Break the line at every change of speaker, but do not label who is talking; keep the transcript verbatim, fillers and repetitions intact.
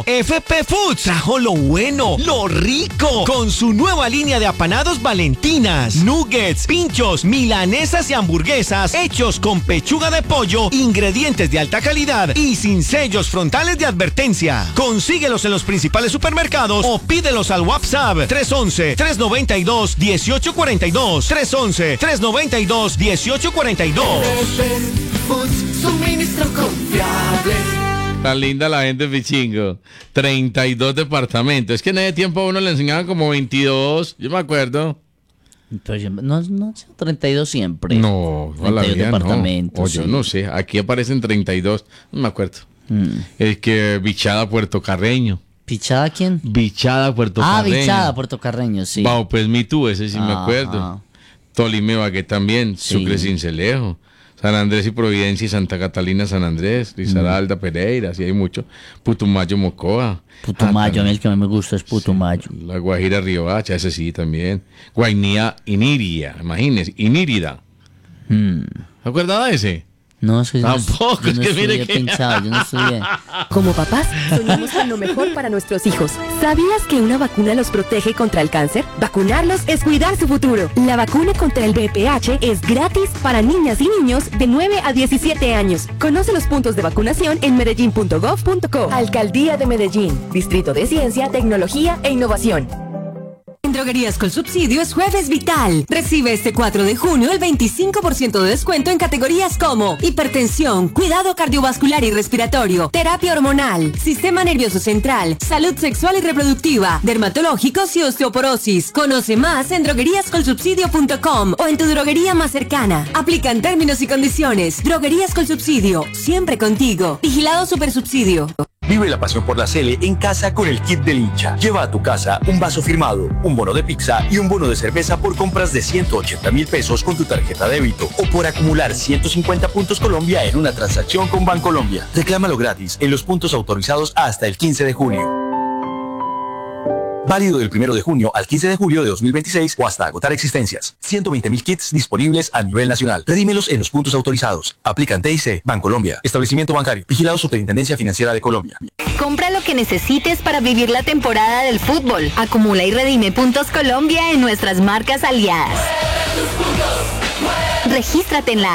F P Foods trajo lo bueno, lo rico, con su nueva línea de apanados Valentinas, nuggets, pinchos, milanesas y hamburguesas hechos con pechuga de pollo, ingredientes de alta calidad y sin sellos frontales de advertencia. Consíguelos en los principales supermercados o pídelos al WhatsApp tres once, tres noventa y dos, dieciocho cuarenta y dos, tres once, tres noventa y dos, dieciocho cuarenta y dos.
F P Foods, suministro confiable.
Tan linda la gente de Pichingo. treinta y dos departamentos. Es que en ese tiempo a uno le enseñaban como veintidós. Yo me acuerdo.
Entonces, no, no, treinta y dos siempre.
No, a la vida
departamentos.
no. O
sí.
yo no sé. Aquí aparecen treinta y dos. No me acuerdo. Mm. Es que Bichada Puerto Carreño.
¿Bichada quién?
Bichada Puerto
ah,
Carreño.
Ah, Bichada Puerto Carreño, sí.
Bao, pues mi tú, ese sí ah, me acuerdo.
Ah.
Tolime Bagué también. Sí. Sucre Cincelejo. San Andrés y Providencia y Santa Catalina San Andrés, Risaralda, mm. Pereira, así hay mucho. Putumayo, Mocoa.
Putumayo, ah, a mí el que más me gusta es Putumayo.
Sí, la Guajira, Riohacha, ese sí también. Guainía, Iniria, imagínese, Inírida. Mm. ¿Se acuerda de ese?
No, es que
tampoco,
yo no, yo
es que
no
mire que...
pensado, yo no estudié.
Como papás, soñamos con lo mejor para nuestros hijos. ¿Sabías que una vacuna los protege contra el cáncer? Vacunarlos es cuidar su futuro. La vacuna contra el V I H es gratis para niñas y niños de nueve a diecisiete años. Conoce los puntos de vacunación en medellín punto gov punto co. Alcaldía de Medellín, Distrito de Ciencia, Tecnología e Innovación.
En Droguerías con Subsidio es Jueves Vital. Recibe este cuatro de junio el veinticinco por ciento de descuento en categorías como hipertensión, cuidado cardiovascular y respiratorio, terapia hormonal, sistema nervioso central, salud sexual y reproductiva, dermatológicos y osteoporosis. Conoce más en droguerías con subsidio punto com o en tu droguería más cercana. Aplican términos y condiciones. Droguerías con Subsidio, siempre contigo. Vigilado Supersubsidio.
Vive la pasión por la Cele en casa con el kit del hincha. Lleva a tu casa un vaso firmado, un bono de pizza y un bono de cerveza por compras de ciento ochenta mil pesos con tu tarjeta débito o por acumular ciento cincuenta puntos Colombia en una transacción con Bancolombia. Reclámalo gratis en los puntos autorizados hasta el quince de junio. Válido del primero de junio al quince de julio de dos mil veintiséis o hasta agotar existencias. ciento veinte mil kits disponibles a nivel nacional. Redímelos en los puntos autorizados. Aplican T I C, Bancolombia. Establecimiento bancario. Vigilado Superintendencia Financiera de Colombia.
Compra lo que necesites para vivir la temporada del fútbol. Acumula y redime puntos Colombia en nuestras marcas aliadas. Regístrate en la